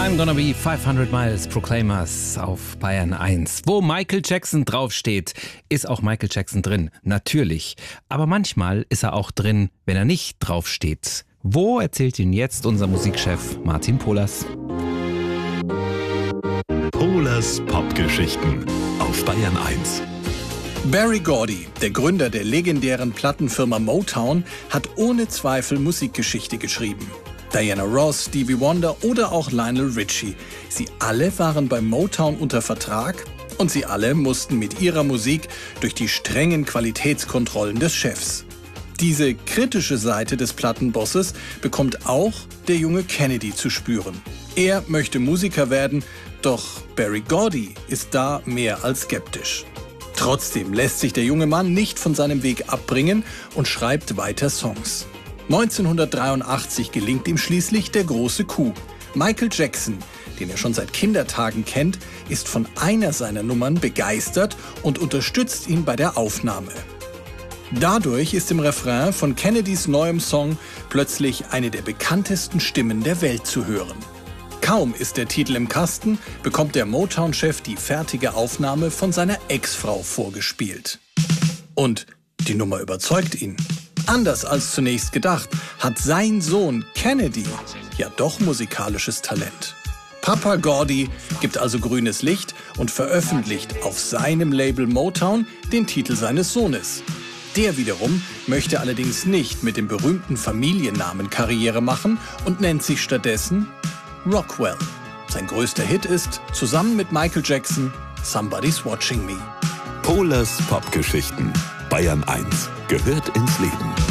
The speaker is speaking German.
I'm Gonna Be 500 Miles, Proclaimers auf Bayern 1. Wo Michael Jackson draufsteht, ist auch Michael Jackson drin, natürlich. Aber manchmal ist er auch drin, wenn er nicht draufsteht. Wo, erzählt Ihnen jetzt unser Musikchef Martin Pohlers. Pohlers Popgeschichten auf Bayern 1. Berry Gordy, der Gründer der legendären Plattenfirma Motown, hat ohne Zweifel Musikgeschichte geschrieben. Diana Ross, Stevie Wonder oder auch Lionel Richie. Sie alle waren bei Motown unter Vertrag und sie alle mussten mit ihrer Musik durch die strengen Qualitätskontrollen des Chefs. Diese kritische Seite des Plattenbosses bekommt auch der junge Kennedy zu spüren. Er möchte Musiker werden, doch Berry Gordy ist da mehr als skeptisch. Trotzdem lässt sich der junge Mann nicht von seinem Weg abbringen und schreibt weiter Songs. 1983 gelingt ihm schließlich der große Coup. Michael Jackson, den er schon seit Kindertagen kennt, ist von einer seiner Nummern begeistert und unterstützt ihn bei der Aufnahme. Dadurch ist im Refrain von Kennedys neuem Song plötzlich eine der bekanntesten Stimmen der Welt zu hören. Kaum ist der Titel im Kasten, bekommt der Motown-Chef die fertige Aufnahme von seiner Ex-Frau vorgespielt. Und die Nummer überzeugt ihn. Anders als zunächst gedacht, hat sein Sohn Kennedy ja doch musikalisches Talent. Papa Gordy gibt also grünes Licht und veröffentlicht auf seinem Label Motown den Titel seines Sohnes. Der wiederum möchte allerdings nicht mit dem berühmten Familiennamen Karriere machen und nennt sich stattdessen Rockwell. Sein größter Hit ist, zusammen mit Michael Jackson, Somebody's Watching Me. Pohlers Popgeschichten. Bayern 1 gehört ins Leben.